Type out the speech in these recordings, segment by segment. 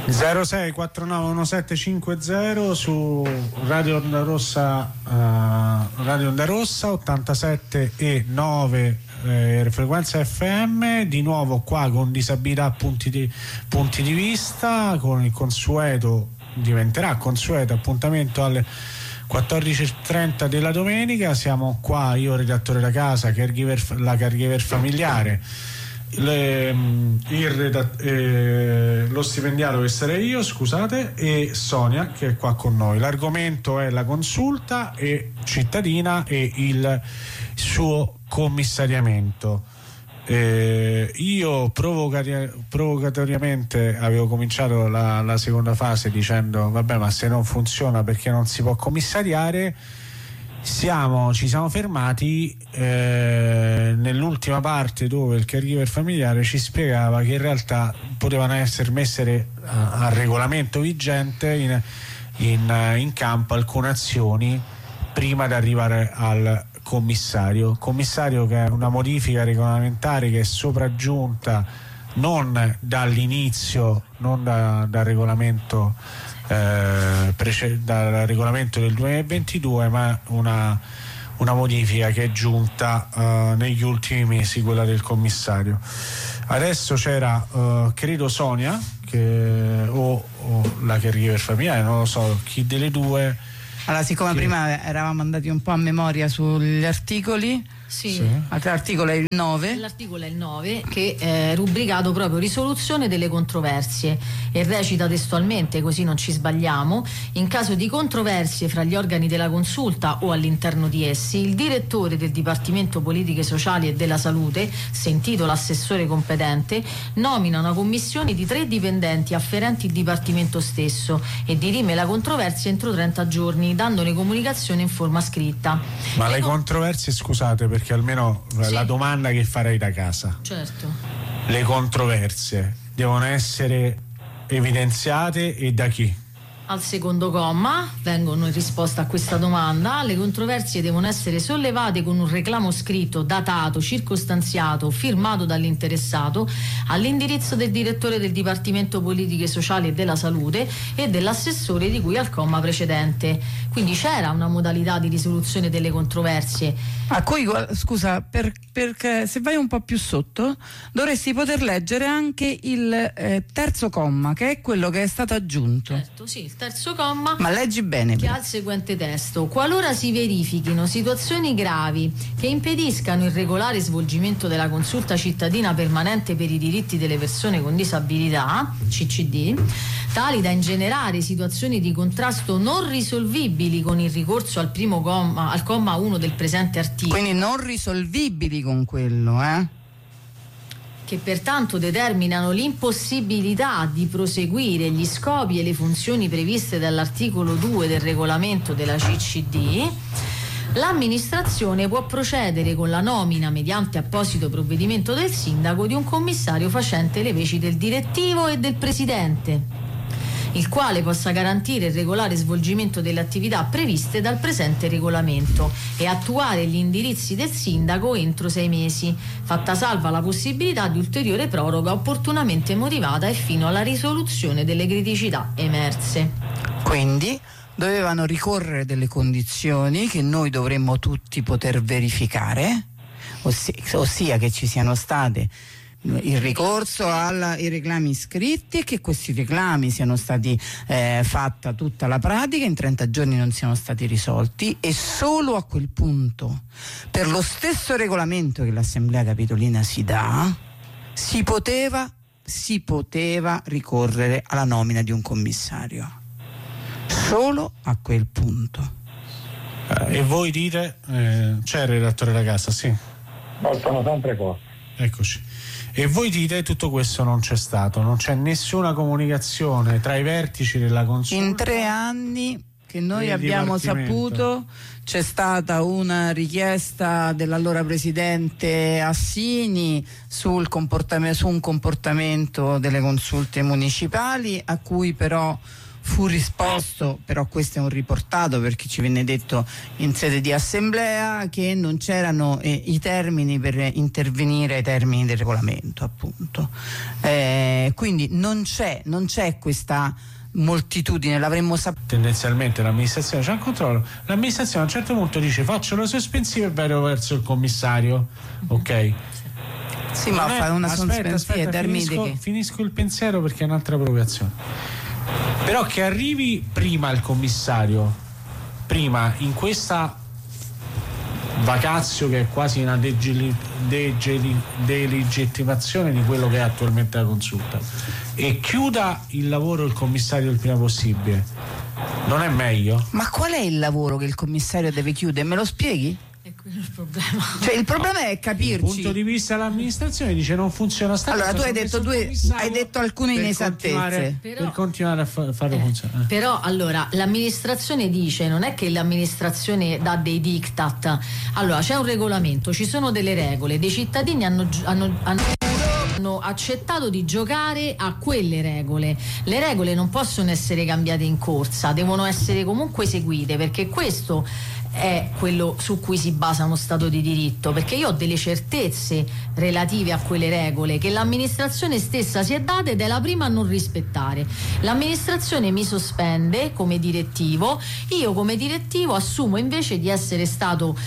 06491750 su Radio Onda Rossa, 87,9 frequenza FM. Di nuovo qua con Disabilità punti di vista, con il consueto, diventerà consueto appuntamento alle 14:30 della domenica. Siamo qua, io redattore da casa, la caregiver familiare, lo stipendiato che sarei io, scusate, e Sonia che è qua con noi. L'argomento è la consulta cittadina e il suo commissariamento. Io provocatoriamente avevo cominciato la seconda fase dicendo vabbè, ma se non funziona perché non si può commissariare. Ci siamo fermati nell'ultima parte dove il caregiver familiare ci spiegava che in realtà potevano essere messe al regolamento vigente in campo alcune azioni prima di arrivare al commissario che è una modifica regolamentare che è sopraggiunta non dall'inizio, non dal regolamento dal regolamento del 2022, ma una modifica che è giunta negli ultimi mesi, quella del commissario. Adesso c'era credo Sonia o la caregiver familiare, non lo so chi delle due. Allora, siccome prima eravamo andati un po' a memoria sugli articoli, sì. L'articolo è il 9. L'articolo è il 9, che è rubricato proprio risoluzione delle controversie, e recita testualmente, così non ci sbagliamo: in caso di controversie fra gli organi della consulta o all'interno di essi, il direttore del Dipartimento Politiche Sociali e della Salute, sentito l'assessore competente, nomina una commissione di 3 dipendenti afferenti il dipartimento stesso e dirime la controversia entro 30 giorni, dandone comunicazione in forma scritta. Ma le controversie, scusate, perché almeno sì, la domanda che farei da casa. Certo. Le controversie devono essere evidenziate e da chi? Al secondo comma vengono in risposta a questa domanda: le controversie devono essere sollevate con un reclamo scritto, datato, circostanziato, firmato dall'interessato all'indirizzo del direttore del Dipartimento Politiche Sociali e della Salute e dell'assessore di cui al comma precedente. Quindi c'era una modalità di risoluzione delle controversie. A cui, scusa, perché se vai un po' più sotto dovresti poter leggere anche il terzo comma, che è quello che è stato aggiunto. Certo, sì, il terzo comma, ma leggi bene, che ha il seguente testo: qualora si verifichino situazioni gravi che impediscano il regolare svolgimento della consulta cittadina permanente per i diritti delle persone con disabilità, CCD, tali da ingenerare situazioni di contrasto non risolvibili con il ricorso al primo comma, al comma 1 del presente articolo. Quindi non risolvibili con quello, che pertanto determinano l'impossibilità di proseguire gli scopi e le funzioni previste dall'articolo 2 del regolamento della CCD, l'amministrazione può procedere con la nomina mediante apposito provvedimento del sindaco di un commissario facente le veci del direttivo e del presidente, il quale possa garantire il regolare svolgimento delle attività previste dal presente regolamento e attuare gli indirizzi del sindaco entro 6 mesi, fatta salva la possibilità di ulteriore proroga opportunamente motivata e fino alla risoluzione delle criticità emerse. Quindi dovevano ricorrere delle condizioni che noi dovremmo tutti poter verificare, ossia che ci siano state il ricorso ai reclami scritti e che questi reclami siano stati fatta tutta la pratica, in 30 giorni non siano stati risolti, e solo a quel punto, per lo stesso regolamento che l'Assemblea Capitolina si dà, si poteva ricorrere alla nomina di un commissario. Solo a quel punto. E voi dite c'è il redattore da casa? Sì, sono sempre qua. Eccoci. E voi dite tutto questo non c'è stato, non c'è nessuna comunicazione tra i vertici della consulta. In 3 anni che noi abbiamo saputo c'è stata una richiesta dell'allora presidente Assini su un comportamento delle consulte municipali, a cui però fu risposto, però questo è un riportato perché ci venne detto in sede di assemblea, che non c'erano i termini per intervenire ai termini del regolamento, appunto. Quindi non c'è questa moltitudine, l'avremmo saputo. Tendenzialmente l'amministrazione c'ha il controllo, l'amministrazione a un certo punto dice faccio la sospensiva e vado verso il commissario, ok? Sì, ma fa una sospensiva, finisco il pensiero perché è un'altra provocazione. Però che arrivi prima il commissario, prima in questa vacazio che è quasi una delegittimazione di quello che è attualmente la consulta, e chiuda il lavoro il commissario il prima possibile, non è meglio? Ma qual è il lavoro che il commissario deve chiudere? Me lo spieghi? È quello il problema. Cioè il problema è capirci. Dal punto di vista dell'amministrazione dice non funziona allora tu hai detto alcune inesattezze per continuare a farlo funzionare. Però allora l'amministrazione dice, non è che l'amministrazione dà dei diktat. Allora c'è un regolamento, ci sono delle regole, dei cittadini hanno accettato di giocare a quelle regole. Le regole non possono essere cambiate in corsa, devono essere comunque seguite, perché questo è quello su cui si basa uno Stato di diritto, perché io ho delle certezze relative a quelle regole che l'amministrazione stessa si è data ed è la prima a non rispettare. L'amministrazione mi sospende come direttivo, io come direttivo assumo invece di essere stato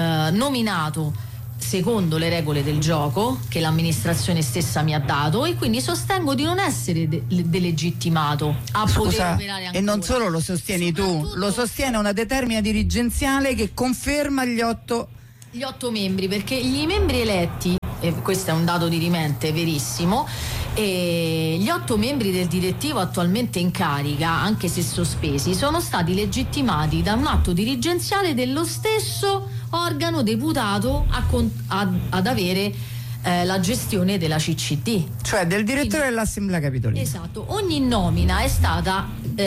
nominato secondo le regole del gioco che l'amministrazione stessa mi ha dato, e quindi sostengo di non essere delegittimato a poter operare ancora. E non solo lo sostieni tu, lo sostiene una determina dirigenziale che conferma gli otto membri, perché gli membri eletti, e questo è un dato dirimente verissimo, e gli 8 membri del direttivo attualmente in carica, anche se sospesi, sono stati legittimati da un atto dirigenziale dello stesso organo deputato ad avere la gestione della CCD, cioè del direttore dell'Assemblea Capitolina. Esatto, ogni nomina è stata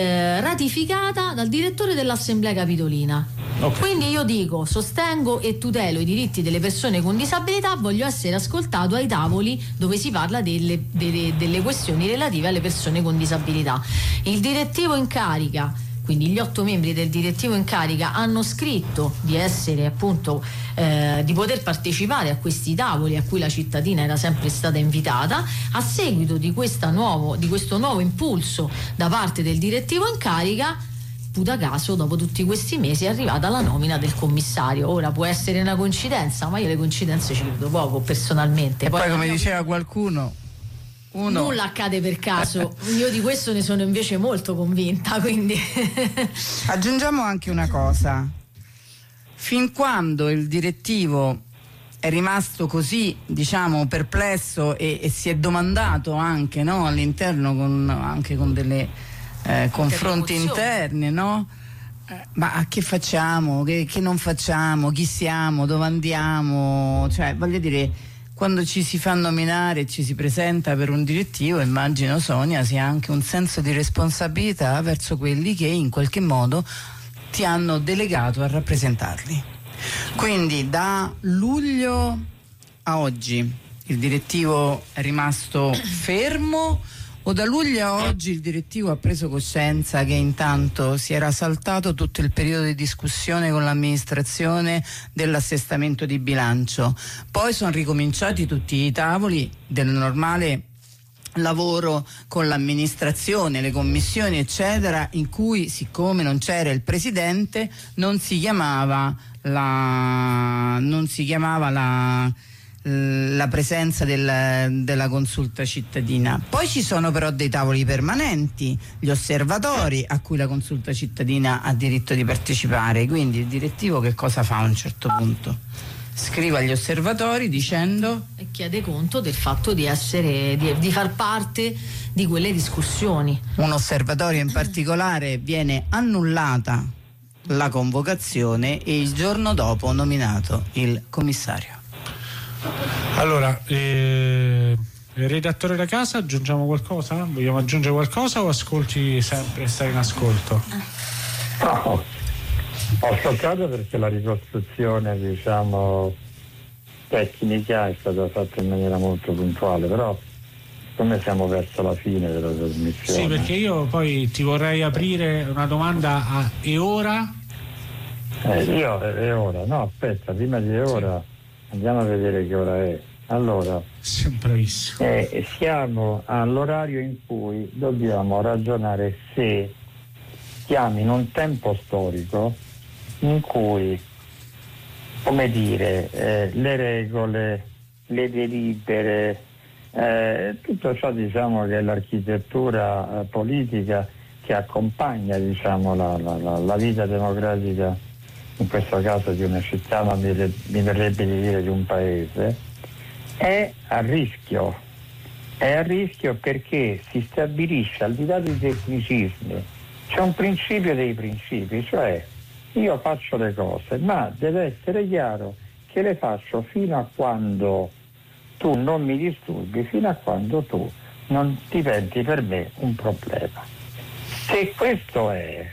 ratificata dal direttore dell'Assemblea Capitolina. Okay. Quindi io dico, sostengo e tutelo i diritti delle persone con disabilità, voglio essere ascoltato ai tavoli dove si parla delle questioni relative alle persone con disabilità. Il direttivo in carica, quindi gli 8 membri del direttivo in carica, hanno scritto di essere appunto di poter partecipare a questi tavoli a cui la cittadina era sempre stata invitata. A seguito di questo nuovo impulso da parte del direttivo in carica, puta caso, dopo tutti questi mesi è arrivata la nomina del commissario. Ora può essere una coincidenza, ma io le coincidenze ci credo poco personalmente. E poi come diceva qualcuno, nulla accade per caso. Io di questo ne sono invece molto convinta, quindi aggiungiamo anche una cosa: fin quando il direttivo è rimasto così, diciamo, perplesso e si è domandato anche, no, all'interno anche con delle confronti interni, no? Ma che facciamo, che non facciamo, chi siamo, dove andiamo, cioè voglio dire, quando ci si fa nominare e ci si presenta per un direttivo, immagino, Sonia, sia anche un senso di responsabilità verso quelli che in qualche modo ti hanno delegato a rappresentarli. Quindi da luglio a oggi il direttivo è rimasto fermo, o da luglio a oggi il direttivo ha preso coscienza che intanto si era saltato tutto il periodo di discussione con l'amministrazione dell'assestamento di bilancio, poi sono ricominciati tutti i tavoli del normale lavoro con l'amministrazione, le commissioni eccetera, in cui, siccome non c'era il presidente, non si chiamava la presenza della consulta cittadina. Poi ci sono però dei tavoli permanenti, gli osservatori a cui la consulta cittadina ha diritto di partecipare. Quindi il direttivo che cosa fa a un certo punto? Scrive agli osservatori dicendo e chiede conto del fatto di far parte di quelle discussioni. Un osservatorio in particolare viene annullata la convocazione e il giorno dopo nominato il commissario. Allora, il redattore da casa, aggiungiamo qualcosa? Vogliamo aggiungere qualcosa o ascolti sempre, stai in ascolto? No, ho ascoltato perché la ricostruzione, diciamo, tecnica è stata fatta in maniera molto puntuale, però Come siamo verso la fine della trasmissione. Sì, perché io poi ti vorrei aprire una domanda a E ora? Io è ora, no aspetta, prima di ora andiamo a vedere che ora è. Allora, Bravissimo. Siamo all'orario in cui dobbiamo ragionare se siamo in un tempo storico in cui, come dire, le regole, le delibere, tutto ciò, diciamo, che è l'architettura politica che accompagna, diciamo, la vita democratica, in questo caso di una città, ma mi verrebbe di dire di un paese, è a rischio. È a rischio perché si stabilisce, al di là dei tecnicismi, c'è un principio dei principi, cioè io faccio le cose, ma deve essere chiaro che le faccio fino a quando tu non mi disturbi, fino a quando tu non diventi per me un problema. Se questo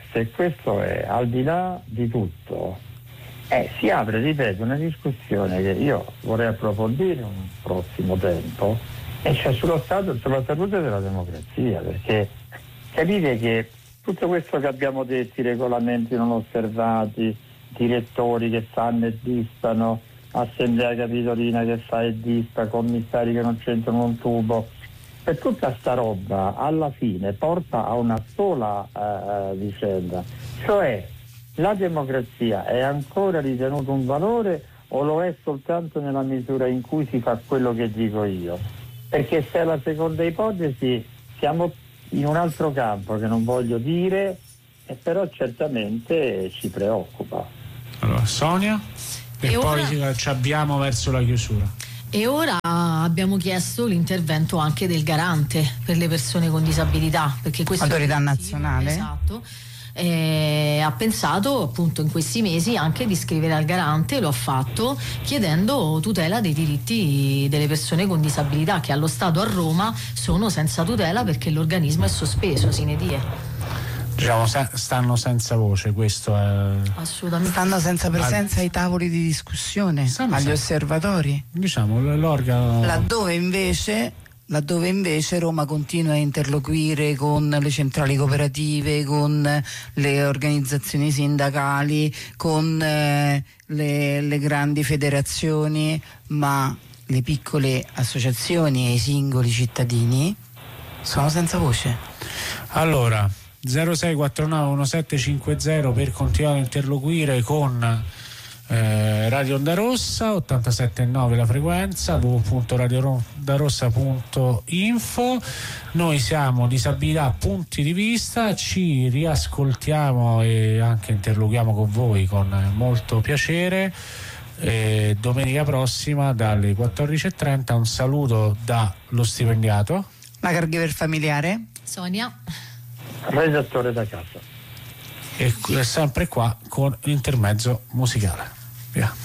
è, al di là di tutto, si apre, ripeto, una discussione che io vorrei approfondire un prossimo tempo, e cioè sulla salute della democrazia, perché capite che tutto questo che abbiamo detto, i regolamenti non osservati, direttori che fanno e dispano, assemblea capitolina che fa e dispa, commissari che non c'entrano un tubo, per tutta sta roba alla fine porta a una sola vicenda, cioè la democrazia è ancora ritenuta un valore o lo è soltanto nella misura in cui si fa quello che dico io? Perché se è la seconda ipotesi siamo in un altro campo che non voglio dire, però certamente ci preoccupa. Allora, Sonia, e poi ci abbiamo verso la chiusura. E ora abbiamo chiesto l'intervento anche del garante per le persone con disabilità, perché questa autorità nazionale, esatto, ha pensato appunto in questi mesi anche di scrivere al garante, lo ha fatto chiedendo tutela dei diritti delle persone con disabilità che allo Stato a Roma sono senza tutela perché l'organismo è sospeso sine die. Diciamo, stanno senza voce, questo è assolutamente. Stanno senza presenza ai tavoli di discussione, agli osservatori. Diciamo l'organo. Laddove invece Roma continua a interloquire con le centrali cooperative, con le organizzazioni sindacali, con le grandi federazioni, ma le piccole associazioni e i singoli cittadini sono senza voce. Allora 06491750 per continuare a interloquire con Radio Onda Rossa, 87.9 la frequenza, www.radioondarossa.info. Noi siamo Disabilità Punti di Vista, ci riascoltiamo e anche interloquiamo con voi con molto piacere domenica prossima dalle 14.30. Un saluto dallo stipendiato, la caregiver familiare Sonia, redattore da casa, e sempre qua con l'intermezzo musicale. Via.